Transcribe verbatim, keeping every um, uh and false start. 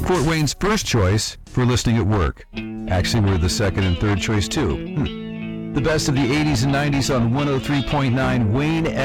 Fort Wayne's first choice for listening at work. Actually, we're the second and third choice too. Hmm. The best of the eighties and nineties on one oh three point nine Wayne